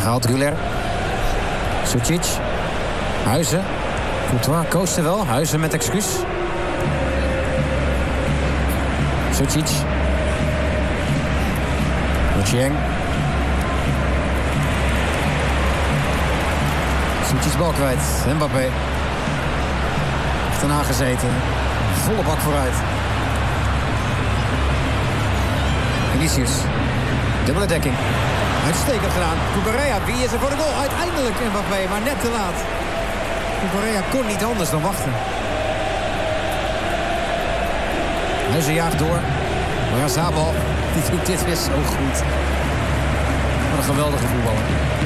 gehaald, Ruller. Sucic. Huizen. Courtois coachte wel. Huizen met excuus. Sucic. Ochieng. Sucic bal kwijt. Mbappé. Achterna gezeten. Volle bak vooruit. Vinicius. Dubbele dekking. Uitstekend gedaan. Cucurella, wie is er voor de goal? Uiteindelijk Mbappé, maar net te laat. Cucurella kon niet anders dan wachten. Huizen jaagt door. Maar Zabal, die doet dit weer zo goed. Wat een geweldige voetballer.